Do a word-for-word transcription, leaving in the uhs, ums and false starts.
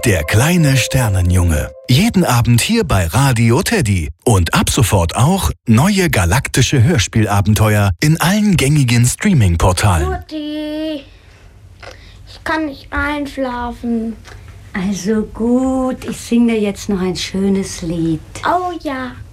Der kleine Sternenjunge. Jeden Abend hier bei Radio Teddy. Und ab sofort auch neue galaktische Hörspielabenteuer in allen gängigen Streaming-Portalen. Mutti, ich kann nicht einschlafen. Also gut, ich singe dir jetzt noch ein schönes Lied. Oh ja.